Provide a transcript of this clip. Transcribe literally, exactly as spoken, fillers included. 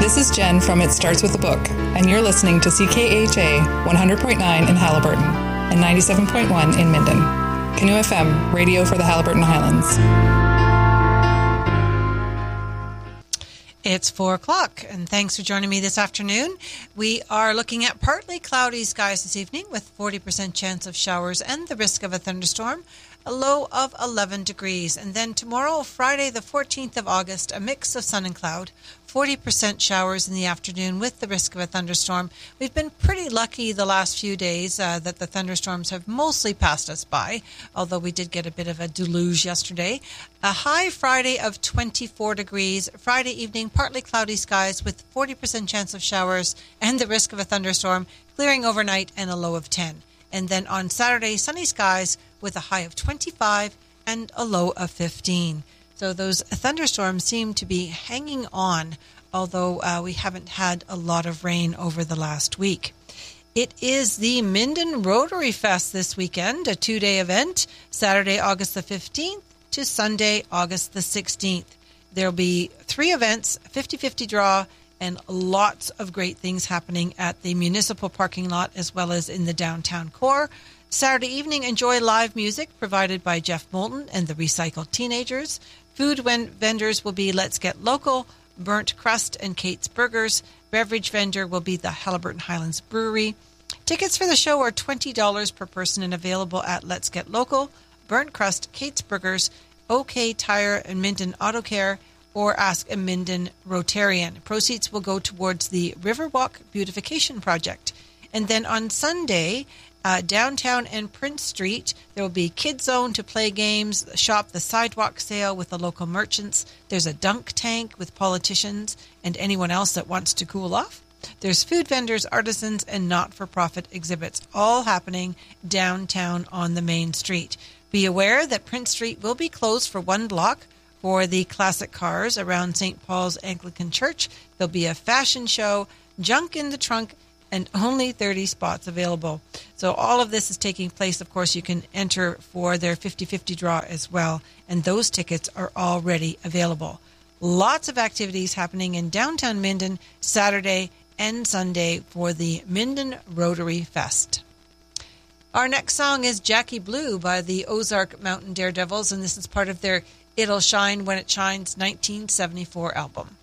This is Jen from It Starts With a Book, and you're listening to C K H A one hundred point nine in Haliburton and ninety-seven point one in Minden. Canoe F M, radio for the Haliburton Highlands. It's four o'clock, and thanks for joining me this afternoon. We are looking at partly cloudy skies this evening with forty percent chance of showers and the risk of a thunderstorm, a low of eleven degrees. And then tomorrow, Friday, the fourteenth of August, a mix of sun and cloud, forty percent showers in the afternoon with the risk of a thunderstorm. We've been pretty lucky the last few days uh, that the thunderstorms have mostly passed us by, although we did get a bit of a deluge yesterday. A high Friday of twenty-four degrees. Friday evening, partly cloudy skies with forty percent chance of showers and the risk of a thunderstorm, clearing overnight and a low of ten. And then on Saturday, sunny skies with a high of twenty-five and a low of fifteen. So those thunderstorms seem to be hanging on, although uh, we haven't had a lot of rain over the last week. It is the Minden Rotary Fest this weekend, a two-day event, Saturday, August the fifteenth to Sunday, August the sixteenth. There'll be three events, fifty-fifty draw, and lots of great things happening at the municipal parking lot as well as in the downtown core. Saturday evening, enjoy live music provided by Jeff Moulton and the Recycled Teenagers. Food vendors will be Let's Get Local, Burnt Crust, and Kate's Burgers. Beverage vendor will be the Haliburton Highlands Brewery. Tickets for the show are twenty dollars per person and available at Let's Get Local, Burnt Crust, Kate's Burgers, OK Tire, and Minden Auto Care, or ask a Minden Rotarian. Proceeds will go towards the Riverwalk Beautification Project. And then on Sunday, uh, downtown and Prince Street, there will be Kids Zone to play games, shop the sidewalk sale with the local merchants. There's a dunk tank with politicians and anyone else that wants to cool off. There's food vendors, artisans, and not-for-profit exhibits, all happening downtown on the main street. Be aware that Prince Street will be closed for one block for the classic cars around Saint Paul's Anglican Church. There'll be a fashion show, junk in the trunk, and only thirty spots available. So all of this is taking place. Of course, you can enter for their fifty-fifty draw as well, and those tickets are already available. Lots of activities happening in downtown Minden Saturday and Sunday for the Minden Rotary Fest. Our next song is Jackie Blue by the Ozark Mountain Daredevils, and this is part of their It'll Shine When It Shines nineteen seventy-four album.